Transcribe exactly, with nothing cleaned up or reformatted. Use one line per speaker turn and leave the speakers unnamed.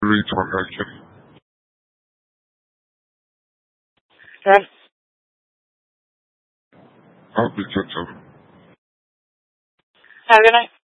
reach on action.
Okay.
I'll be touching.
Have a good night.